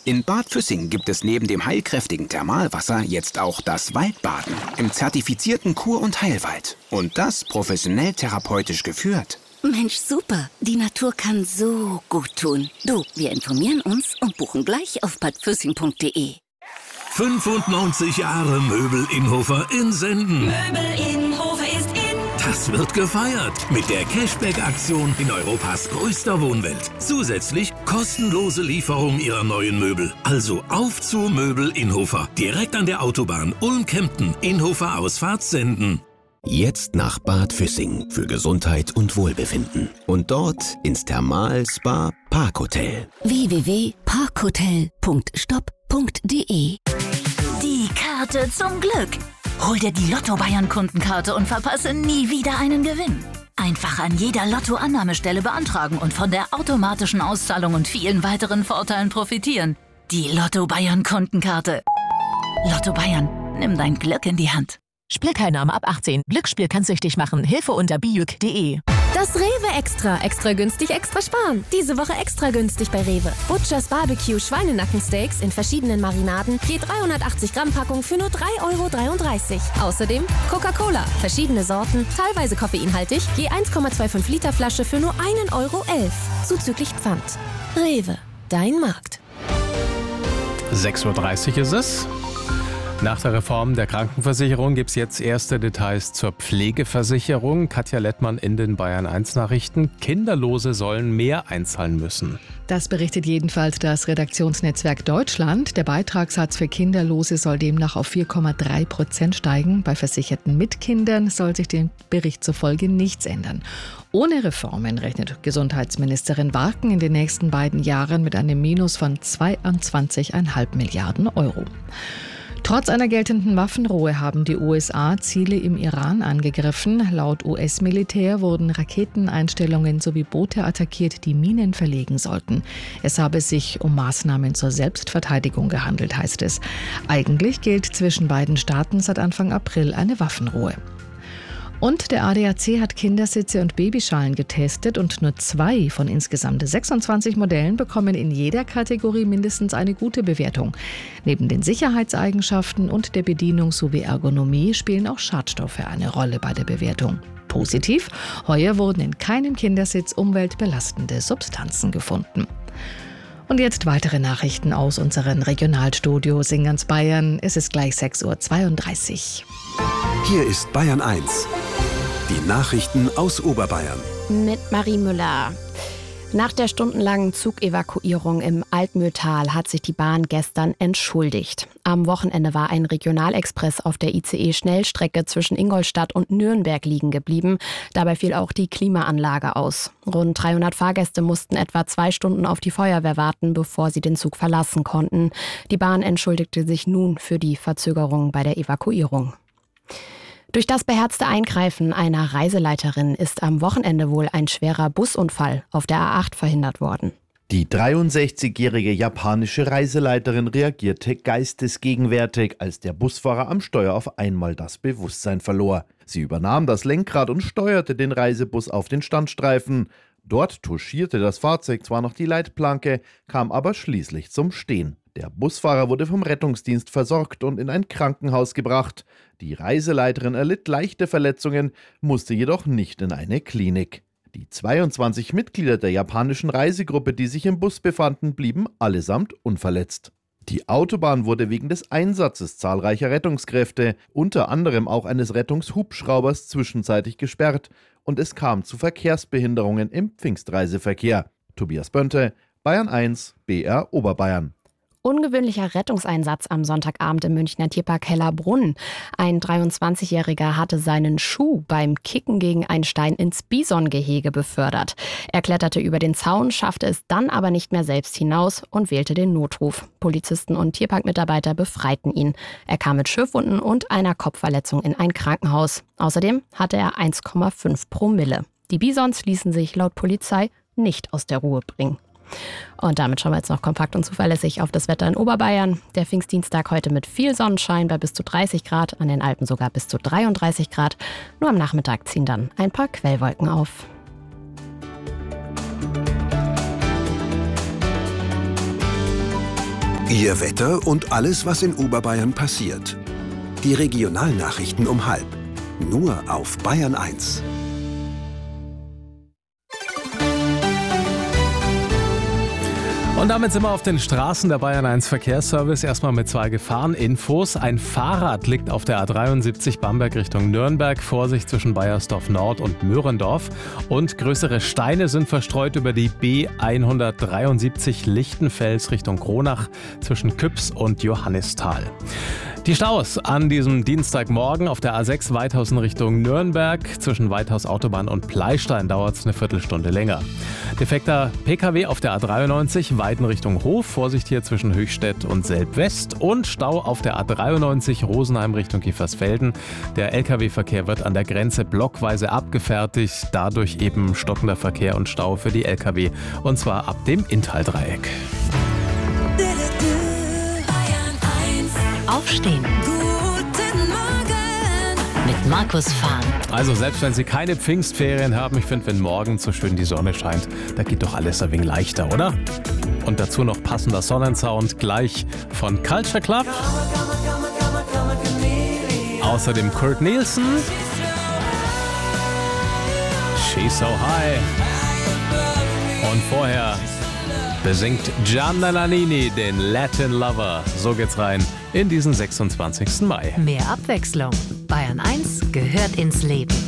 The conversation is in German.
In Bad Füssing gibt es neben dem heilkräftigen Thermalwasser jetzt auch das Waldbaden im zertifizierten Kur- und Heilwald. Und das professionell therapeutisch geführt. Mensch, super. Die Natur kann so gut tun. Du, wir informieren uns und buchen gleich auf badfüssing.de. 95 Jahre Möbel Innhofer in Senden. Möbel Innhofer ist in. Das wird gefeiert mit der Cashback-Aktion in Europas größter Wohnwelt. Zusätzlich kostenlose Lieferung Ihrer neuen Möbel. Also auf zu Möbel Innhofer. Direkt an der Autobahn Ulm-Kempten. Innhofer Ausfahrt Senden. Jetzt nach Bad Füssing für Gesundheit und Wohlbefinden. Und dort ins Thermal-Spa Parkhotel. www.parkhotel.stop.de. Die Karte zum Glück. Hol dir die Lotto-Bayern-Kundenkarte und verpasse nie wieder einen Gewinn. Einfach an jeder Lotto-Annahmestelle beantragen und von der automatischen Auszahlung und vielen weiteren Vorteilen profitieren. Die Lotto-Bayern-Kundenkarte. Lotto Bayern, nimm dein Glück in die Hand. Spielteilnahme ab 18. Glücksspiel kann süchtig machen. Hilfe unter bijuk.de. Das Rewe Extra. Extra günstig, extra sparen. Diese Woche extra günstig bei Rewe. Butchers Barbecue Schweinenackensteaks in verschiedenen Marinaden. Je 380 Gramm Packung für nur 3,33 €. Außerdem Coca-Cola. Verschiedene Sorten, teilweise koffeinhaltig. Je 1,25 Liter Flasche für nur 1,11 €. Zuzüglich Pfand. Rewe. Dein Markt. 6:30 Uhr ist es. Nach der Reform der Krankenversicherung gibt es jetzt erste Details zur Pflegeversicherung. Katja Lettmann in den Bayern-1-Nachrichten. Kinderlose sollen mehr einzahlen müssen. Das berichtet jedenfalls das Redaktionsnetzwerk Deutschland. Der Beitragssatz für Kinderlose soll demnach auf 4,3% steigen. Bei Versicherten mit Kindern soll sich dem Bericht zufolge nichts ändern. Ohne Reformen rechnet Gesundheitsministerin Warken in den nächsten beiden Jahren mit einem Minus von 22,5 Milliarden €. Trotz einer geltenden Waffenruhe haben die USA Ziele im Iran angegriffen. Laut US-Militär wurden Raketeneinstellungen sowie Boote attackiert, die Minen verlegen sollten. Es habe sich um Maßnahmen zur Selbstverteidigung gehandelt, heißt es. Eigentlich gilt zwischen beiden Staaten seit Anfang April eine Waffenruhe. Und der ADAC hat Kindersitze und Babyschalen getestet und nur 2 von insgesamt 26 Modellen bekommen in jeder Kategorie mindestens eine gute Bewertung. Neben den Sicherheitseigenschaften und der Bedienung sowie Ergonomie spielen auch Schadstoffe eine Rolle bei der Bewertung. Positiv, heuer wurden in keinem Kindersitz umweltbelastende Substanzen gefunden. Und jetzt weitere Nachrichten aus unseren Regionalstudios in ganz Bayern. Es ist gleich 6:32 Uhr. Hier ist Bayern 1. Die Nachrichten aus Oberbayern. Mit Marie Müller. Nach der stundenlangen Zugevakuierung im Altmühltal hat sich die Bahn gestern entschuldigt. Am Wochenende war ein Regionalexpress auf der ICE-Schnellstrecke zwischen Ingolstadt und Nürnberg liegen geblieben. Dabei fiel auch die Klimaanlage aus. Rund 300 Fahrgäste mussten etwa 2 Stunden auf die Feuerwehr warten, bevor sie den Zug verlassen konnten. Die Bahn entschuldigte sich nun für die Verzögerung bei der Evakuierung. Durch das beherzte Eingreifen einer Reiseleiterin ist am Wochenende wohl ein schwerer Busunfall auf der A8 verhindert worden. Die 63-jährige japanische Reiseleiterin reagierte geistesgegenwärtig, als der Busfahrer am Steuer auf einmal das Bewusstsein verlor. Sie übernahm das Lenkrad und steuerte den Reisebus auf den Standstreifen. Dort touchierte das Fahrzeug zwar noch die Leitplanke, kam aber schließlich zum Stehen. Der Busfahrer wurde vom Rettungsdienst versorgt und in ein Krankenhaus gebracht. Die Reiseleiterin erlitt leichte Verletzungen, musste jedoch nicht in eine Klinik. Die 22 Mitglieder der japanischen Reisegruppe, die sich im Bus befanden, blieben allesamt unverletzt. Die Autobahn wurde wegen des Einsatzes zahlreicher Rettungskräfte, unter anderem auch eines Rettungshubschraubers, zwischenzeitlich gesperrt und es kam zu Verkehrsbehinderungen im Pfingstreiseverkehr. Tobias Bönte, Bayern 1, BR Oberbayern. Ungewöhnlicher Rettungseinsatz am Sonntagabend im Münchner Tierpark Hellerbrunn. Ein 23-Jähriger hatte seinen Schuh beim Kicken gegen einen Stein ins Bisongehege befördert. Er kletterte über den Zaun, schaffte es dann aber nicht mehr selbst hinaus und wählte den Notruf. Polizisten und Tierparkmitarbeiter befreiten ihn. Er kam mit Schürfwunden und einer Kopfverletzung in ein Krankenhaus. Außerdem hatte er 1,5 Promille. Die Bisons ließen sich laut Polizei nicht aus der Ruhe bringen. Und damit schauen wir jetzt noch kompakt und zuverlässig auf das Wetter in Oberbayern. Der Pfingstdienstag heute mit viel Sonnenschein bei bis zu 30 Grad, an den Alpen sogar bis zu 33 Grad. Nur am Nachmittag ziehen dann ein paar Quellwolken auf. Ihr Wetter und alles, was in Oberbayern passiert. Die Regionalnachrichten um 12:30. Nur auf Bayern 1. Und damit sind wir auf den Straßen der Bayern 1 Verkehrsservice. Erstmal mit 2 Gefahreninfos. Ein Fahrrad liegt auf der A73 Bamberg Richtung Nürnberg. Vorsicht zwischen Baiersdorf Nord und Möhrendorf. Und größere Steine sind verstreut über die B173 Lichtenfels Richtung Kronach zwischen Küps und Johannisthal. Die Staus an diesem Dienstagmorgen auf der A6 Weidhausen Richtung Nürnberg. Zwischen Weidhaus Autobahn und Pleistein dauert es eine Viertelstunde länger. Defekter PKW auf der A93 Weiden Richtung Hof. Vorsicht hier zwischen Höchstädt und Selb-West. Und Stau auf der A93 Rosenheim Richtung Kiefersfelden. Der Lkw-Verkehr wird an der Grenze blockweise abgefertigt. Dadurch eben stockender Verkehr und Stau für die Lkw. Und zwar ab dem Inntal-Dreieck. Aufstehen. Guten Morgen. Mit Markus Fahn. Also selbst wenn Sie keine Pfingstferien haben, ich finde, wenn morgens so schön die Sonne scheint, da geht doch alles ein wenig leichter, oder? Und dazu noch passender Sonnensound gleich von Culture Club. Außerdem Kurt Nielsen. She's So High. Und vorher besingt Gianna Nannini den Latin Lover. So geht's rein in diesen 26. Mai. Mehr Abwechslung. Bayern 1 gehört ins Leben.